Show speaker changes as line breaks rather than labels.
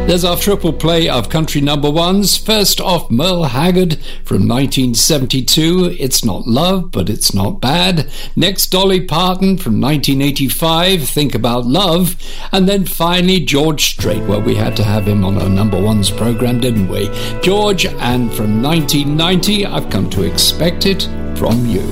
There's our triple play of country number ones. First off, Merle Haggard from 1972, It's Not Love, But It's Not Bad. Next, Dolly Parton from 1985, Think About Love. And then finally, George Strait. Well, we had to have him on our number ones program, didn't we? George, and from 1990, I've Come to Expect It From You.